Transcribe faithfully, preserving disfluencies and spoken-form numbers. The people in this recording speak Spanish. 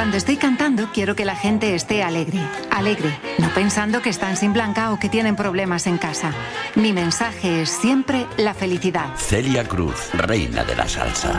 Cuando estoy cantando, quiero que la gente esté alegre, alegre, no pensando que están sin Blanca o que tienen problemas en casa. Mi mensaje es siempre la felicidad. Celia Cruz, reina de la salsa.